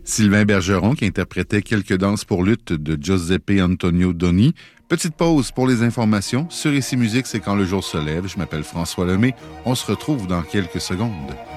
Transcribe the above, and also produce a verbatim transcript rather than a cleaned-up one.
Sylvain Bergeron qui interprétait quelques danses pour lutte de Giuseppe Antonio Doni. Petite pause pour les informations. Sur Ici Musique, c'est quand le jour se lève. Je m'appelle François Lemay. On se retrouve dans quelques secondes.